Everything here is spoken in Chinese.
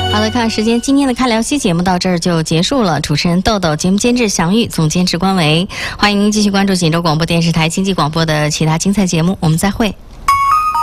好的，看时间，今天的看聊西节目到这儿就结束了。主持人豆豆，节目监制祥玉，总监制关维。欢迎您继续关注锦州广播电视台经济广播的其他精彩节目，我们再会。